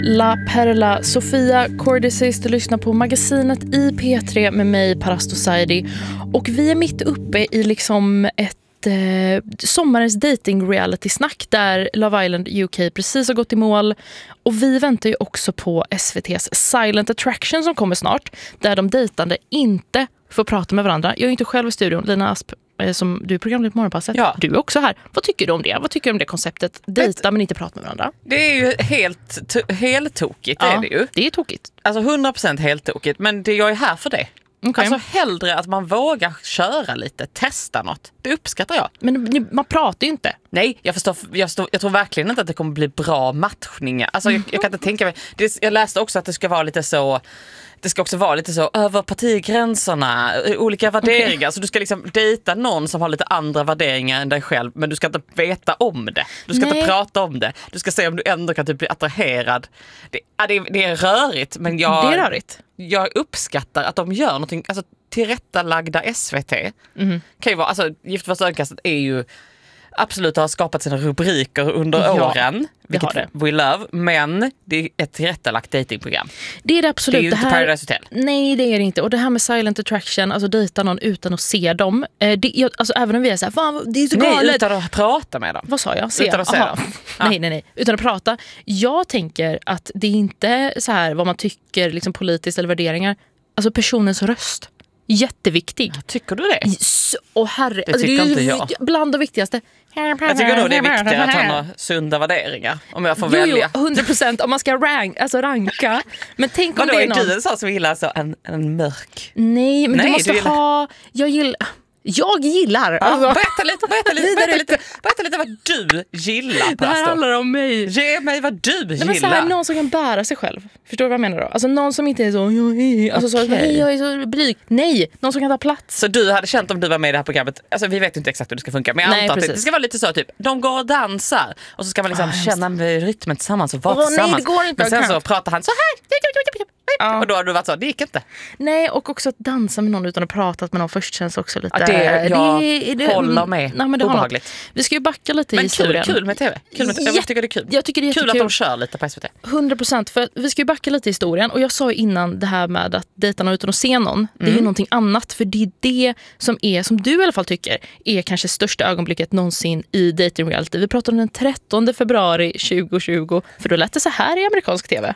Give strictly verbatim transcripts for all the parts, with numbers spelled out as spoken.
La Perla. Sofia Cordesis, du lyssnar på magasinet i P tre med mig, Parasto Saidi. Och vi är mitt uppe i liksom ett eh, sommarens dating reality snack där Love Island U K precis har gått i mål. Och vi väntar ju också på S V T:s Silent Attraction som kommer snart, där de dejtande inte får prata med varandra. Jag är inte själv i studion, Lina Asp, som du är programledare på Morgonpasset. Ja. Du är också här. Vad tycker du om det? Vad tycker du om det konceptet? Dejta men inte prata med varandra. Det är ju helt, to- helt tokigt, ja, är det ju. Det är tokigt. Alltså hundra procent helt tokigt, men det, jag är här för det. Okay. Alltså hellre att man vågar köra lite, testa något. Det uppskattar jag. Men man pratar ju inte. Nej, jag förstår, jag, förstår, jag tror verkligen inte att det kommer bli bra matchningar. Alltså jag, jag kan inte tänka mig. Det, jag läste också att det ska vara lite så... Det ska också vara lite så över partigränserna, olika värderingar. Okay. Så du ska liksom dejta någon som har lite andra värderingar än dig själv, men du ska inte veta om det. Du ska Nej. inte prata om det. Du ska se om du ändå kan typ bli attraherad. Det, ja, det, är, det är rörigt, men jag, det är rörigt. jag uppskattar att de gör någonting. Alltså tillrättalagda S V T mm. kan ju vara, alltså Gift första ögonkastet är ju absolut har skapat sina rubriker under ja, åren, vilket det. we love, men det är ett tillrättalagt datingprogram. Det är det absolut. Det är ju det inte här, Paradise Hotel. Nej, det är det inte. Och det här med Silent Attraction, alltså dejta någon utan att se dem. Eh, det, jag, alltså även om vi är så här, fan, det är så galet. Nej, utan att prata med dem. Vad sa jag? Se. Utan att se dem. Ja. Nej, nej, nej. Utan att prata. Jag tänker att det är inte så här vad man tycker liksom politiskt eller värderingar. Alltså personens röst. Jätteviktig. Tycker du det? Och herre, det tycker alltså, det är inte jag. Bland det viktigaste. Jag tycker nog det är viktigt att han har sunda värderingar. Om jag får jo, välja. Jo, hundra procent om man ska rank, alltså ranka. Men tänk om vadå, det är någon... någon... du en sån som gillar så en, en mörk? Nej, men Nej, du måste du gillar... ha... Jag gillar... Jag gillar. Ja, alltså. berätta, lite, berätta, lite, berätta, lite, berätta lite vad du gillar. Det här handlar om mig. Ge mig vad du Nej, gillar. Men så här, någon som kan bära sig själv. Förstår du vad jag menar då? Alltså någon som inte är så... Alltså, okay. så hej, jag är så blyg. Nej, någon som kan ta plats. Så du hade känt om du var med i det här programmet. Alltså vi vet inte exakt hur det ska funka. Men jag antar att det, det ska vara lite så typ. De går och dansar. Och så ska man liksom ah, känna med rytmen tillsammans och vara oh, tillsammans. Nej, det går inte. Men sen så pratar han så här. Ja. Och då har du varit så, det gick inte. Nej, och också att dansa med någon utan att prata med någon först känns också lite... Ja, det, jag det, det, håller med. Nej, men det obehagligt. Vi ska ju backa lite men i historien. Men kul, kul med tv. Kul med, jag tycker det är kul. Jag tycker det är kul att de kör lite på S V T. hundra procent, för vi ska ju backa lite i historien. Och jag sa ju innan det här med att dejta någon utan att se någon. Det är mm. ju någonting annat. För det är det som är, som du i alla fall tycker, är kanske största ögonblicket någonsin i dating reality. Vi pratar om den trettonde februari tjugohundratjugo. För då lät det så här i amerikansk tv.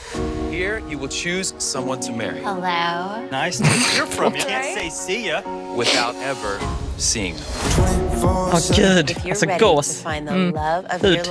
Here you will choose someone to marry. Hello. Nice to hear from you. Can't say see ya without ever seeing them. Åh oh, gud, alltså gås. Mm. Hud.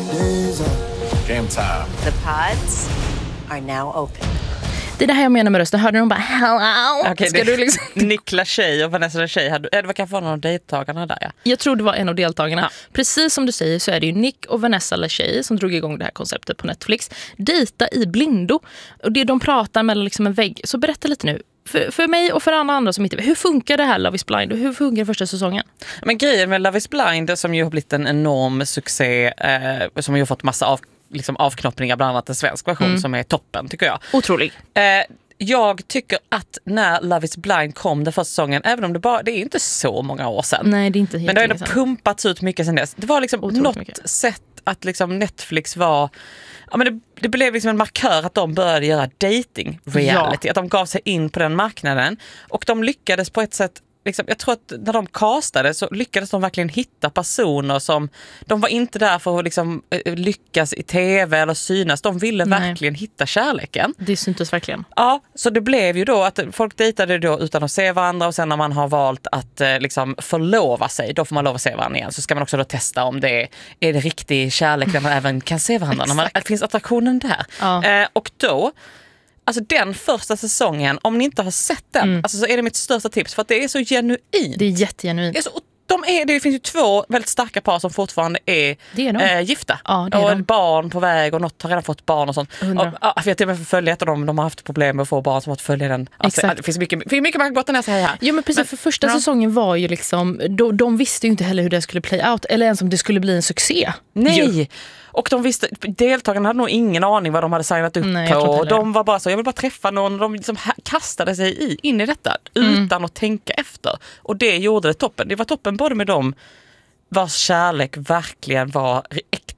Game time. The pods are now open. Det är det här jag menar med rösten. Hörde de bara hello? Okay, Ska det, du liksom... Niklas tjej och Vanessa tjej. Hade, det var kanske någon av deltagarna där. Ja. Jag tror det var en av deltagarna. Ja. Precis som du säger så är det ju Nick och Vanessa LaChey som drog igång det här konceptet på Netflix. Dejta i blindo. Och det de pratar mellan liksom en vägg. Så berätta lite nu. För, för mig och för alla andra som inte... Hur funkar det här Love is Blind? Och hur funkar första säsongen? Men grejen med Love is Blind som ju har blivit en enorm succé. Eh, som ju har fått massa av, liksom avknoppningar. Bland annat en svensk version mm. som är toppen tycker jag. Otrolig. Eh, Jag tycker att när Love is Blind kom den första säsongen, även om det bara det är inte så många år sedan. Nej, det är inte helt. Men det har ändå pumpats ut mycket sedan dess. Det var liksom otroligt något mycket. Sätt att liksom Netflix var, ja men det, det blev liksom en markör att de började göra dating reality, ja. Att de gav sig in på den marknaden och de lyckades på ett sätt. Liksom, jag tror att när de castade så lyckades de verkligen hitta personer som, de var inte där för att liksom, lyckas i tv eller synas, de ville Nej. verkligen hitta kärleken. Det syntes verkligen. Ja, så det blev ju då att folk dejtade då utan att se varandra och sen när man har valt att liksom förlova sig, då får man lov att se varandra igen. Så ska man också då testa om det är, är det riktig kärlek när man även kan se varandra, när man, finns attraktionen där. Ja. Eh, och då alltså den första säsongen, om ni inte har sett den, mm. alltså så är det mitt största tips för att det är så genuint. Det är jättegenuint. Det, är så, de är, det finns ju två väldigt starka par som fortfarande är, är äh, gifta. Ja, det är och de. Barn på väg och något har redan fått barn och sånt. Och, ja, för jag till och med får följa ett av dem, de har haft problem med att få barn som har fått följa den. Alltså, det finns mycket, det finns mycket man kan gotta ner sig här. Ja men precis, men, för första ja. säsongen var ju liksom, de, de visste ju inte heller hur det skulle play out, eller ens om det skulle bli en succé. Nej! Jo. Och de visste, deltagarna hade nog ingen aning vad de hade signat upp Nej, på. Och de var bara så, jag vill bara träffa någon. De liksom kastade sig i, in i detta mm. utan att tänka efter. Och det gjorde det toppen. Det var toppen både med dem vars kärlek verkligen var äkta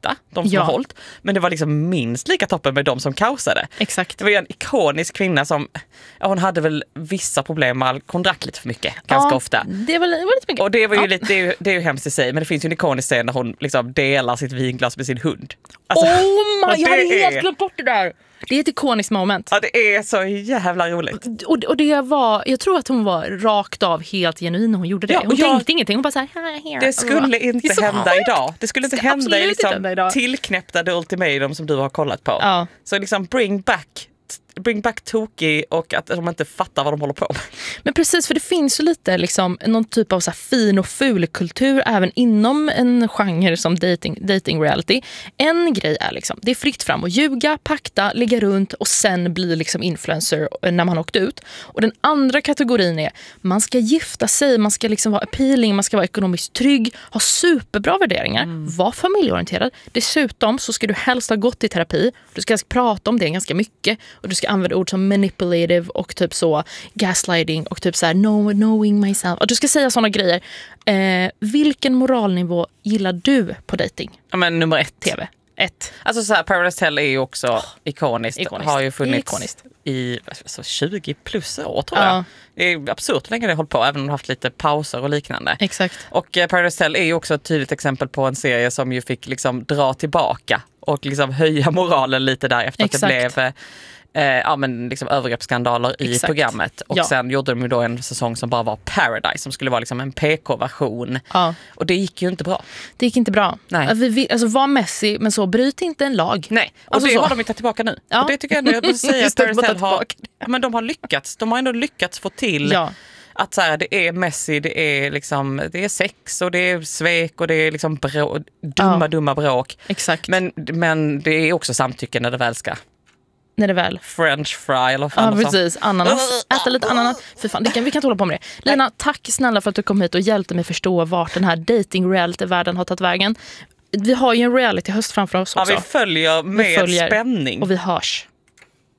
äkta, de som Ja. har hållit. Men det var liksom minst lika toppen med de som kaosade. Exakt. Det var ju en ikonisk kvinna som, ja, hon hade väl vissa problem med, hon drack lite för mycket, ganska ja, ofta. Det var, det var lite mycket. Och det var ju ja. lite, det är ju, det är ju hemskt i sig, men det finns ju en ikonisk scen där hon liksom delar sitt vinglas med sin hund. Alltså, oh my, jag hade det är- helt glömt bort det där. Det är ett ikoniskt moment. Ja, det är så jävla roligt. Och, och det var, jag tror att hon var rakt av helt genuin när hon gjorde det. Ja, hon och jag- tänkte ingenting, hon bara så här, här, här. Det skulle Det är inte så hända sjukt. idag. Det skulle inte Det ska hända i absolut inte liksom hända idag. tillknäppta The Ultimatum som du har kollat på. Ja. Så liksom bring back bring back Toki och att de inte fattar vad de håller på med. Men precis, för det finns ju lite liksom någon typ av så här fin och ful kultur även inom en genre som dating, dating reality. En grej är liksom, det är fritt fram att ljuga, pakta, ligga runt och sen bli liksom influencer när man åkt ut. Och den andra kategorin är, man ska gifta sig, man ska liksom vara appealing, man ska vara ekonomiskt trygg, ha superbra värderingar, mm. vara familjeorienterad. Dessutom så ska du helst ha gått i terapi, du ska prata om det ganska mycket och du ska använda ord som manipulative och typ så gaslighting och typ så här no, knowing myself. Och du ska säga såna grejer. Eh, vilken moralnivå gillar du på dating? Ja, men nummer ett. T V. Ett. Alltså så här, Paradise Hotel är ju också oh, ikoniskt. ikoniskt. Har ju funnits ikoniskt. i alltså, tjugo plus år tror Ja. jag. Det är absurt hur länge det har hållit på, även om det har haft lite pauser och liknande. Exakt. Och eh, Paradise Hotel är ju också ett tydligt exempel på en serie som ju fick liksom dra tillbaka och liksom höja moralen lite där efter Exakt. att det blev eh, Eh, ja, men liksom övergreppsskandaler i Exakt. programmet. Och Ja. sen gjorde de ju då en säsong som bara var Paradise, som skulle vara liksom en P K-version. Ja. Och det gick ju inte bra. Det gick inte bra. Nej. Alltså, vi, vi, alltså var Messi, men så bryt inte en lag. Nej, och Alltså det så. har de ju tagit tillbaka nu. Ja. Och det tycker jag ändå, jag måste säga att Just det, Paradise bara ta Hotel har, tillbaka ja, men de har lyckats. De har ändå lyckats få till Ja. att så här, det är Messi, det är liksom, det är sex och det är svek och det är liksom brå, dumma, Ja. dumma bråk. Exakt. Men, men det är också samtycke när det väl ska. När det väl. French fry eller vad fan Ja, de sa. precis. Ananas. Äta lite ananas. Fy fan, det kan, vi kan inte hålla på med det. Lina, tack snälla för att du kom hit och hjälpte mig förstå vart den här dating-reality-världen har tagit vägen. Vi har ju en reality-höst framför oss också. Ja, vi följer med Vi följer. spänning. Och vi hörs.